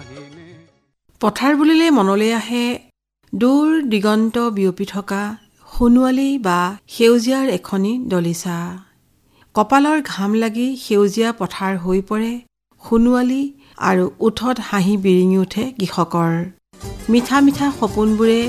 পথাৰ বুলিলে মনলৈ আহে দূৰ দিগন্ত বিয়পি থকা সোণোৱালী বা সেউজীয়াৰ এখনি দলিচা। কপালৰ ঘাম লাগি সেউজীয়া পথাৰ হৈ পৰে সোণোৱালী আৰু ওঠত হাঁহি বিৰিঙি উঠে কৃষকৰ। মিঠা মিঠা সপোনবোৰে